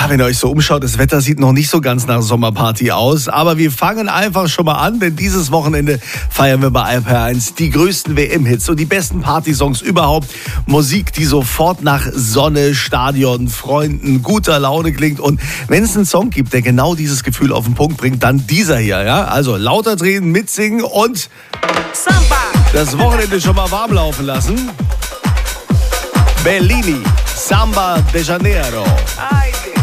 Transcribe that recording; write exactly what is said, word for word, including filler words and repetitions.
wenn ihr euch so umschaut, das Wetter sieht noch nicht so ganz nach Sommerparty aus. Aber wir fangen einfach schon mal an, denn dieses Wochenende feiern wir bei Alp R eins die größten W M-Hits und die besten Partysongs überhaupt. Musik, die sofort nach Sonne, Stadion, Freunden, guter Laune klingt. Und wenn es einen Song gibt, der genau dieses Gefühl auf den Punkt bringt, dann dieser hier. Ja? Also lauter drehen, mitsingen und Samba. Das Wochenende schon mal warm laufen lassen. Bellini, Samba de Janeiro. Ay,